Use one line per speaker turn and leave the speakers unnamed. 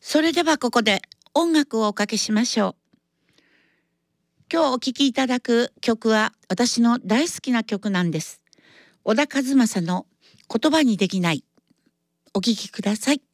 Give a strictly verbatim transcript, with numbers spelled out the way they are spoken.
それではここで音楽をおかけしましょう。今日お聴きいただく曲は私の大好きな曲なんです。小田和正の言葉にできない。お聴きください。